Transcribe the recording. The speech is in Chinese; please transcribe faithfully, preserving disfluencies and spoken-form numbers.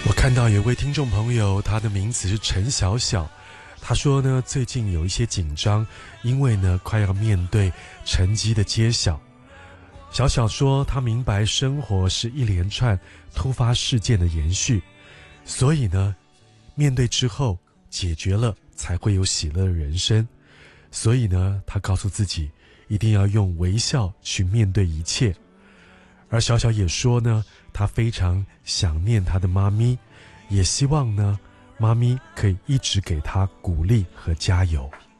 我看到有位听众朋友，他的名字是陈小小，他说呢，最近有一些紧张，因为呢快要面对成绩的揭晓。小小说，他明白生活是一连串突发事件的延续，所以呢，面对之后解决了，才会有喜乐的人生。所以呢，他告诉自己，一定要用微笑去面对一切。而小小也说呢，他非常想念他的妈咪，也希望呢，妈咪可以一直给他鼓励和加油。